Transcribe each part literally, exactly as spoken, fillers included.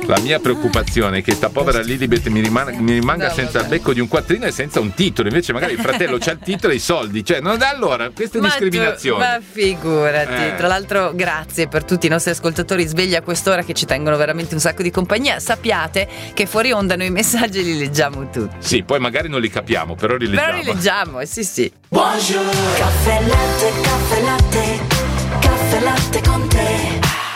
La mia preoccupazione è che sta povera Lilibet mi, rimanga, mi rimanga no, senza vabbè. il becco di un quattrino e senza un titolo. Invece magari il fratello c'ha il titolo e i soldi. Cioè, non allora, queste ma discriminazioni. Tu, ma figurati. Eh. Tra l'altro, grazie per tutti i nostri ascoltatori svegli a quest'ora che ci tengono veramente un sacco di compagnia. Sappiate che fuori onda noi i messaggi li leggiamo tutti. Sì, poi magari non li capiamo, però li leggiamo. Però li leggiamo, sì sì. Buongiorno. Caffè latte, caffè latte, caffè latte con te.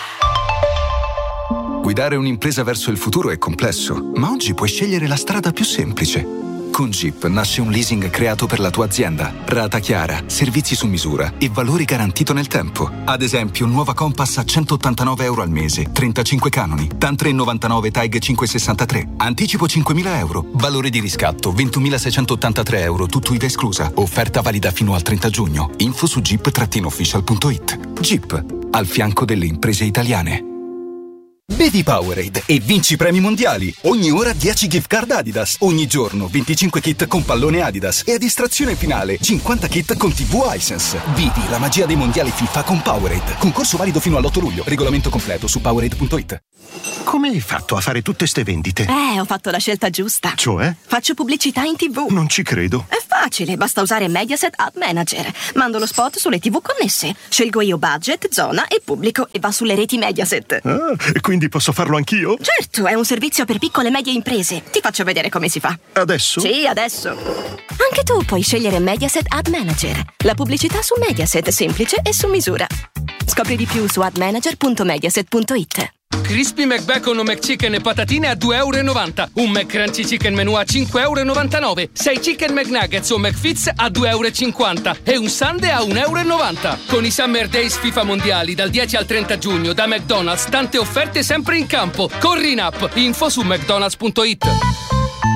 Guidare un'impresa verso il futuro è complesso, ma oggi puoi scegliere la strada più semplice. Con Jeep nasce un leasing creato per la tua azienda. Rata chiara, servizi su misura e valore garantito nel tempo. Ad esempio, nuova Compass a centottantanove euro al mese, trentacinque canoni, T A N tre virgola novantanove Tag cinquecentosessantatré, anticipo cinquemila euro, valore di riscatto ventumilaseicentottantatré euro, tutto I V A esclusa. Offerta valida fino al trenta giugno. Info su jeep official punto it. Jeep, al fianco delle imprese italiane. Bevi Powerade e vinci premi mondiali. Ogni ora dieci gift card Adidas. Ogni giorno venticinque kit con pallone Adidas. E a distrazione finale cinquanta kit con tivù Hisense. Vivi la magia dei mondiali FIFA con Powerade. Concorso valido fino all'otto luglio. Regolamento completo su powerade punto it. Come hai fatto a fare tutte ste vendite? Eh, ho fatto la scelta giusta. Cioè? Faccio pubblicità in tivù. Non ci credo. È facile, basta usare Mediaset Ad Manager. Mando lo spot sulle tivù connesse. Scelgo io budget, zona e pubblico e va sulle reti Mediaset. Ah, e quindi posso farlo anch'io? Certo, è un servizio per piccole e medie imprese. Ti faccio vedere come si fa. Adesso? Sì, adesso. Anche tu puoi scegliere Mediaset Ad Manager. La pubblicità su Mediaset, semplice e su misura. Scopri di più su ad manager punto mediaset punto it. Crispy McBacon o McChicken e patatine a due e novanta euro. Un McCrunchy Chicken Menù a cinque e novantanove euro. sei Chicken McNuggets o McFits a due e cinquanta euro. E un Sundae a un e novanta euro. Con i Summer Days FIFA Mondiali dal dieci al trenta giugno da McDonald's, tante offerte sempre in campo. Corri in app. Info su mcdonalds punto it.